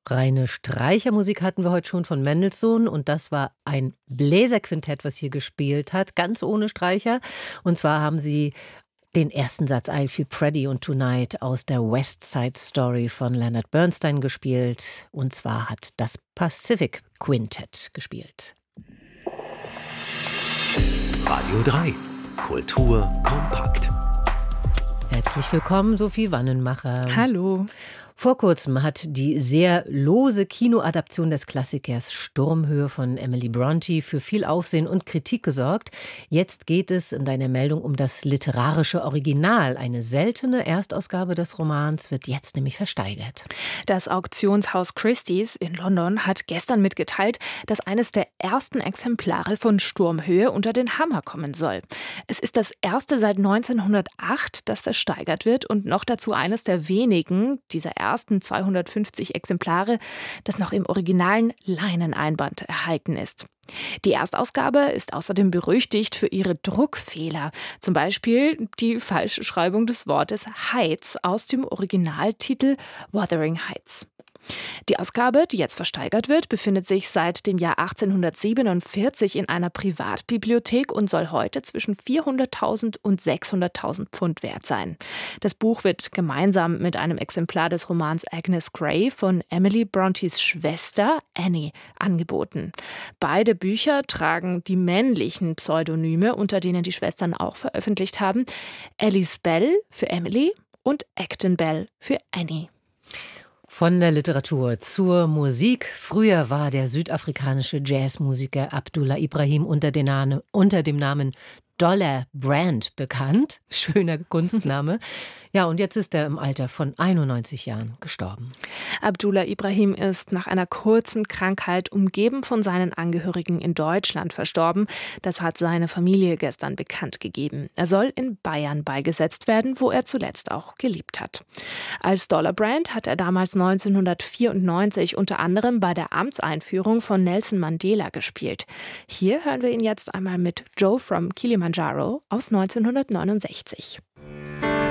Reine Streichermusik hatten wir heute schon von Mendelssohn und das war ein Bläserquintett, was hier gespielt hat, ganz ohne Streicher. Und zwar haben sie den ersten Satz I Feel Pretty und Tonight aus der West Side Story von Leonard Bernstein gespielt. Und zwar hat das Pacific Quintett gespielt. Radio 3. Kultur kompakt. Herzlich willkommen, Sophie Wannenmacher. Hallo. Vor kurzem hat die sehr lose Kinoadaption des Klassikers Sturmhöhe von Emily Brontë für viel Aufsehen und Kritik gesorgt. Jetzt geht es in deiner Meldung um das literarische Original. Eine seltene Erstausgabe des Romans wird jetzt nämlich versteigert. Das Auktionshaus Christie's in London hat gestern mitgeteilt, dass eines der ersten Exemplare von Sturmhöhe unter den Hammer kommen soll. Es ist das erste seit 1908, das versteigert wird und noch dazu eines der wenigen dieser ersten 250 Exemplare, das noch im originalen Leineneinband erhalten ist. Die Erstausgabe ist außerdem berüchtigt für ihre Druckfehler. Zum Beispiel die falsche Schreibung des Wortes Heights aus dem Originaltitel Wuthering Heights. Die Ausgabe, die jetzt versteigert wird, befindet sich seit dem Jahr 1847 in einer Privatbibliothek und soll heute zwischen 400.000 und 600.000 Pfund wert sein. Das Buch wird gemeinsam mit einem Exemplar des Romans Agnes Grey von Emily Brontës Schwester Annie angeboten. Beide Bücher tragen die männlichen Pseudonyme, unter denen die Schwestern auch veröffentlicht haben: Alice Bell für Emily und Acton Bell für Annie. Von der Literatur zur Musik. Früher war der südafrikanische Jazzmusiker Abdullah Ibrahim unter dem Namen Dollar Brand bekannt. Schöner Kunstname. Ja, und jetzt ist er im Alter von 91 Jahren gestorben. Abdullah Ibrahim ist nach einer kurzen Krankheit umgeben von seinen Angehörigen in Deutschland verstorben. Das hat seine Familie gestern bekannt gegeben. Er soll in Bayern beigesetzt werden, wo er zuletzt auch gelebt hat. Als Dollar Brand hat er damals 1994 unter anderem bei der Amtseinführung von Nelson Mandela gespielt. Hier hören wir ihn jetzt einmal mit Joe from Kilimanjaro aus 1969.